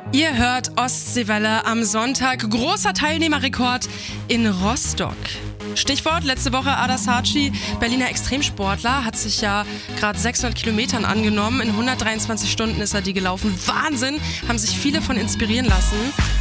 Ihr hört Ostseewelle am Sonntag. Großer Teilnehmerrekord in Rostock. Stichwort, letzte Woche Ada Saatchi, Berliner Extremsportler, hat sich ja gerade 600 Kilometern angenommen. In 123 Stunden ist er die gelaufen. Wahnsinn, haben sich viele von inspirieren lassen.